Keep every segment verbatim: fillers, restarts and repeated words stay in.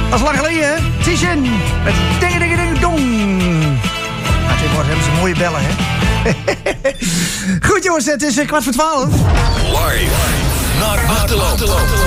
Dat is lang geleden, hè? Tishin met ding ding ding dong. Ja, tegenwoordig hebben ze mooie bellen, hè? Goed, jongens, het is kwart voor twaalf. Live naar Achterland.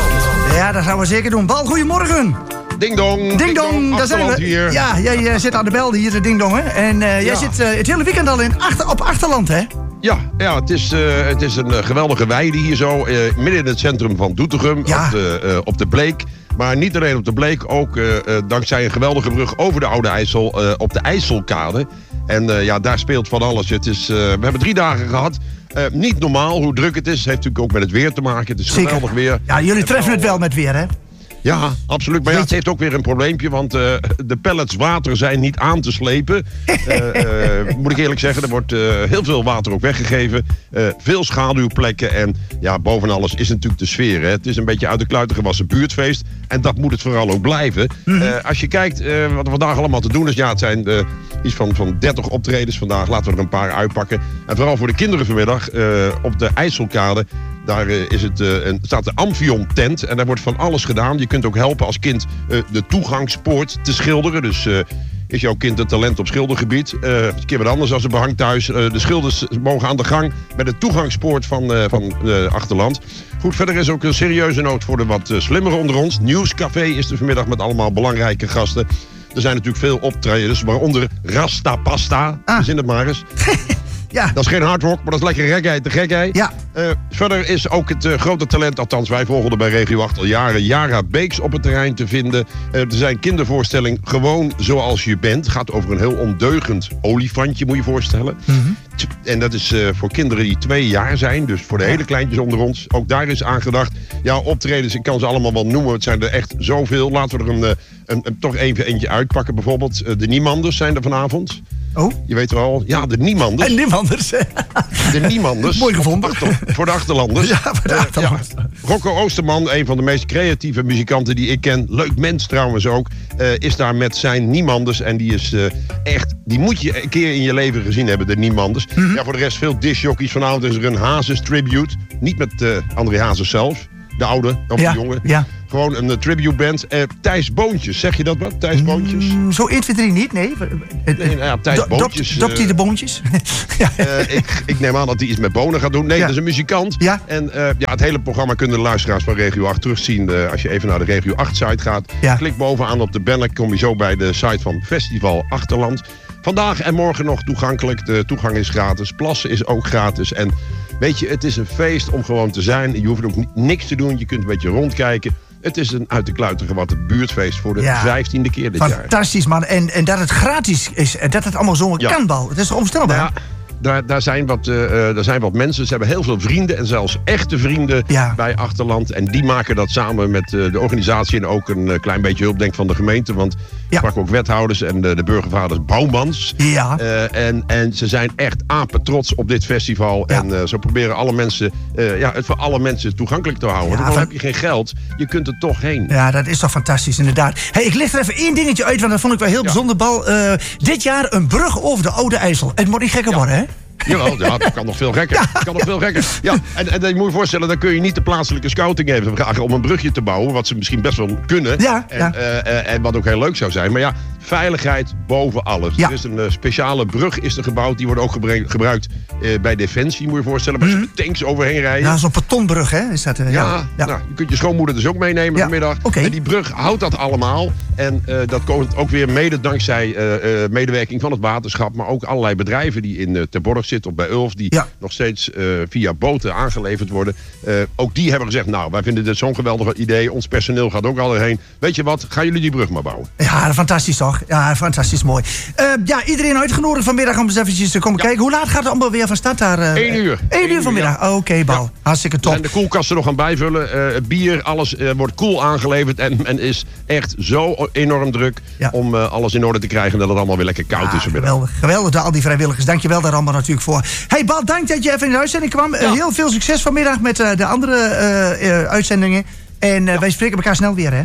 Ja, dat gaan we zeker doen. Bal, goedemorgen. Ding dong. Ding dong, daar zijn we. Hier. Ja, jij uh, zit aan de bel hier, de ding dong, hè? En uh, jij ja. zit uh, het hele weekend al in achter, op Achterland, hè? Ja, ja het, is, uh, het is een uh, geweldige weide hier zo. Uh, midden in het centrum van Doetinchem, Ja. op, de, uh, op de Bleek. Maar niet alleen op de Bleek, ook uh, uh, dankzij een geweldige brug over de Oude IJssel, uh, op de IJsselkade. En uh, ja, daar speelt van alles. Het is, uh, we hebben drie dagen gehad. Uh, niet normaal hoe druk het is. Het heeft natuurlijk ook met het weer te maken. Het is Zeker. geweldig weer. Ja, jullie En treffen vooral, het wel met weer, hè? Ja, absoluut. Maar ja, het heeft ook weer een probleempje, want uh, de pallets water zijn niet aan te slepen. Uh, uh, moet ik eerlijk zeggen, er wordt uh, heel veel water ook weggegeven. Uh, veel schaduwplekken en ja, boven alles is natuurlijk de sfeer. Hè. Het is een beetje uit de kluiten gewassen buurtfeest. En dat moet het vooral ook blijven. Mm-hmm. Uh, als je kijkt uh, wat er vandaag allemaal te doen is, ja, het zijn uh, iets van, van dertig optredens vandaag. Laten we er een paar uitpakken. En vooral voor de kinderen vanmiddag uh, op de IJsselkade. Daar uh, is het, uh, een, staat de Amphion tent en daar wordt van alles gedaan. Je kunt ook helpen als kind uh, de toegangspoort te schilderen. Dus uh, is jouw kind een talent op schildergebied? Uh, een keer wat anders als een behang thuis. Uh, de schilders mogen aan de gang met de toegangspoort van, uh, van uh, Achterland. Goed, verder is ook een serieuze noot voor de wat uh, slimmeren onder ons. Nieuwscafé is er vanmiddag met allemaal belangrijke gasten. Er zijn natuurlijk veel optredens, waaronder Rasta Pasta. Ah. Verzin het maar eens. Ja. Dat is geen hard rock, maar dat is lekker reggae te gekkie. Ja. Uh, verder is ook het uh, grote talent, althans wij volgen bij Regio acht al jaren, Yara Beeks op het terrein te vinden. Uh, er zijn kindervoorstelling Gewoon Zoals Je Bent. Gaat over een heel ondeugend olifantje, moet je voorstellen. Mm-hmm. En dat is uh, voor kinderen die twee jaar zijn, dus voor de hele kleintjes onder ons. Ook daar is aan gedacht. Ja, optredens, ik kan ze allemaal wel noemen. Het zijn er echt zoveel. Laten we er een, een, een, toch even eentje uitpakken. Bijvoorbeeld uh, de Niemanders zijn er vanavond. Oh? Je weet wel, ja, de Niemanders. En Niemanders. De Niemanders. Mooi gevonden. Achter, voor de Achterlanders. Ja, voor de Achterlanders. Uh, ja. Rocco Oosterman, een van de meest creatieve muzikanten die ik ken. Leuk mens trouwens ook. Uh, is daar met zijn Niemanders. En die is uh, echt, die moet je een keer in je leven gezien hebben, de Niemanders. Mm-hmm. Ja, voor de rest veel discjockeys. Vanavond is er een Hazes tribute. Niet met uh, André Hazes zelf. De oude, of ja, de jonge. Ja. Gewoon een uh, tribute band. Uh, Thijs Boontjes, zeg je dat wat? Thijs Boontjes? Mm, zo één, twee, drie niet, nee. nee nou ja, Thijs Do- Boontjes. Dopt hij de boontjes? ja. uh, ik, ik neem aan dat hij iets met bonen gaat doen. Nee, ja. Dat is een muzikant. Ja. En uh, ja, het hele programma kunnen de luisteraars van Regio acht terugzien. Uh, als je even naar de Regio acht site gaat. Ja. Klik bovenaan op de banner. Kom je zo bij de site van Festival Achterland. Vandaag en morgen nog toegankelijk. De toegang is gratis. Plassen is ook gratis. En weet je, het is een feest om gewoon te zijn. Je hoeft ook niks te doen. Je kunt een beetje rondkijken. Het is een uit de kluiten gewatte buurtfeest voor de ja. vijftiende keer dit Fantastisch, jaar. Fantastisch, man. En, en dat het gratis is. En dat het allemaal zo'n ja. kanbal. Het is onvoorstelbaar. Ja. Daar, daar, zijn wat, uh, daar zijn wat mensen. Ze hebben heel veel vrienden en zelfs echte vrienden ja. bij Achterland. En die maken dat samen met uh, de organisatie en ook een uh, klein beetje hulp denk van de gemeente. Want ik sprak ook wethouders en uh, de burgervaders Bouwmans. Ja. Uh, en, en ze zijn echt apetrots op dit festival. Ja. En uh, ze proberen alle mensen, uh, ja, het voor alle mensen toegankelijk te houden. Ja, want dan van... heb je geen geld, je kunt er toch heen. Ja, dat is toch fantastisch inderdaad. Hey, ik licht er even één dingetje uit, want dat vond ik wel heel ja. bijzonder, Bal. Uh, dit jaar een brug over de Oude IJssel. Het moet niet gekker ja. worden, hè? Jawel, ja, dat kan nog veel gekker. Ja. Dat kan nog veel gekker. Ja, en, en je moet je voorstellen, dan kun je niet de plaatselijke scouting even vragen om een brugje te bouwen, wat ze misschien best wel kunnen. Ja, en, ja. Uh, uh, en wat ook heel leuk zou zijn. Maar ja, veiligheid boven alles. Ja. Er is een uh, speciale brug is er gebouwd, die wordt ook gebruikt, gebruikt uh, bij Defensie, moet je je voorstellen, waar mm-hmm. ze tanks overheen rijden. Ja, zo'n betonbrug, hè? Is dat, uh, ja, ja. ja. Nou, je kunt je schoonmoeder dus ook meenemen ja. vanmiddag. Okay. En die brug houdt dat allemaal. En uh, dat komt ook weer mede dankzij uh, uh, medewerking van het waterschap, maar ook allerlei bedrijven die in uh, Terborg zitten of bij Ulf, die ja. nog steeds uh, via boten aangeleverd worden. Uh, ook die hebben gezegd, nou, wij vinden dit zo'n geweldig idee. Ons personeel gaat ook al erheen. Weet je wat, gaan jullie die brug maar bouwen? Ja, fantastisch toch? Ja, fantastisch mooi. Uh, ja, iedereen uitgenodigd vanmiddag om eens eventjes te komen ja. kijken. Hoe laat gaat het allemaal weer van start daar? Uh, Eén uur. Eén uur vanmiddag. Ja. Oké, okay, Bal. Ja. Hartstikke top. We zijn de koelkasten nog aan bijvullen. Uh, bier, alles uh, wordt koel aangeleverd. En men is echt zo enorm druk ja. om uh, alles in orde te krijgen dat het allemaal weer lekker koud ja, is vanmiddag. Geweldig. Geweldig, al die vrijwilligers. Dank je wel daar allemaal natuurlijk voor. Hey Bal, dank dat je even in de uitzending kwam. Ja. Uh, heel veel succes vanmiddag met uh, de andere uh, uh, uitzendingen. En uh, ja. wij spreken elkaar snel weer, hè?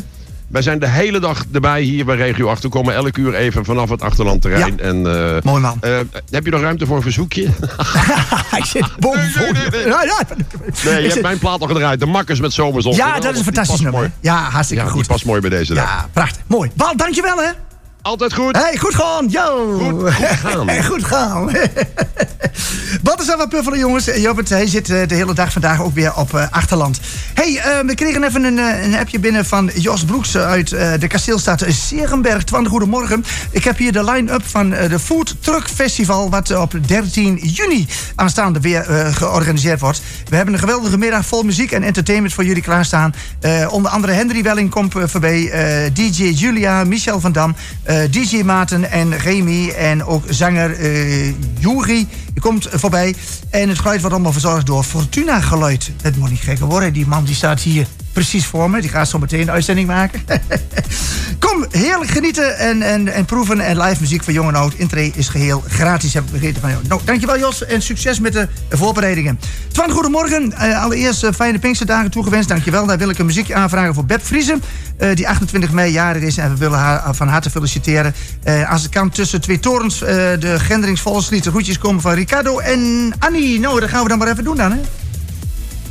Wij zijn de hele dag erbij hier bij Regio acht. We komen elke uur even vanaf het achterlandterrein. Ja. En, uh, mooi man. Uh, heb je nog ruimte voor een verzoekje? Hij zit bovenvol. Nee, nee, nee, nee. Ja, ja. Nee, je hebt zit... mijn plaat al gedraaid. De Makkers met Zomerzon. Ja, dat is een fantastisch nummer. Mooi. Ja, hartstikke Ja, goed. die past mooi bij deze dag. Ja, prachtig. Mooi. Wal, dankjewel hè. Altijd goed. Hey, goed gaan. Yo. Goed, goed gaan. Goed gaan. Wat is er wat puffelen, jongens? Jobbert, hij zit de hele dag vandaag ook weer op uh, achterland. Hey, uh, we kregen even een, uh, een appje binnen van Jos Broeks uit uh, de kasteelstad Serenberg. Twan, goedemorgen. Ik heb hier de line-up van uh, de Food Truck Festival, wat op dertien juni aanstaande weer uh, georganiseerd wordt. We hebben een geweldige middag vol muziek en entertainment voor jullie klaarstaan. Uh, onder andere Henry Welling komt uh, voorbij, uh, D J Julia, Michel van Dam, uh, D J Maarten en Remy en ook zanger uh, Juri. Die komt voorbij. En het geluid wordt allemaal verzorgd door Fortuna Geluid. Het moet niet gekker worden. Die man die staat hier precies voor me. Die gaat zo meteen een uitzending maken. Kom, heerlijk genieten en, en, en proeven. En live muziek van jong en oud. Intree is geheel gratis, heb ik begrepen van jou. Nou, dankjewel Jos en succes met de voorbereidingen. Twan, goedemorgen. Uh, allereerst uh, fijne Pinksterdagen toegewenst. Dankjewel. Daar wil ik een muziekje aanvragen voor Beb Vriezen. Uh, die achtentwintig mei jarig is. En we willen haar van harte feliciteren. Uh, als het kan tussen twee torens uh, de Gendringsvolkslied. De groetjes komen van Ricardo en Annie. Nou, dat gaan we dan maar even doen dan, hè.